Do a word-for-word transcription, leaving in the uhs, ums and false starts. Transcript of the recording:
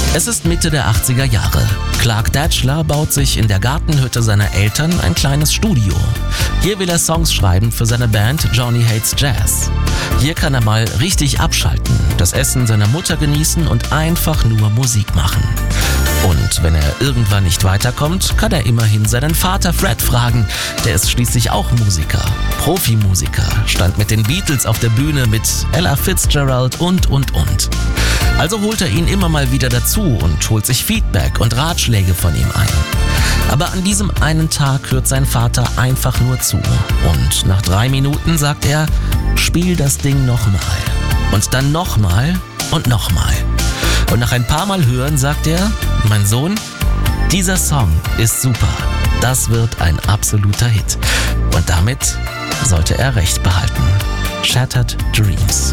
Es ist Mitte der achtziger Jahre. Clark Datchler baut sich in der Gartenhütte seiner Eltern ein kleines Studio. Hier will er Songs schreiben für seine Band Johnny Hates Jazz. Hier kann er mal richtig abschalten, das Essen seiner Mutter genießen und einfach nur Musik machen. Und wenn er irgendwann nicht weiterkommt, kann er immerhin seinen Vater Fred fragen. Der ist schließlich auch Musiker, Profimusiker, stand mit den Beatles auf der Bühne mit Ella Fitzgerald und, und, und. Also holt er ihn immer mal wieder dazu und holt sich Feedback und Ratschläge von ihm ein. Aber an diesem einen Tag hört sein Vater einfach nur zu. Und nach drei Minuten sagt er, spiel das Ding nochmal. Und dann nochmal und nochmal. Und nach ein paar Mal hören sagt er, mein Sohn, dieser Song ist super. Das wird ein absoluter Hit. Und damit sollte er recht behalten. Shattered Dreams.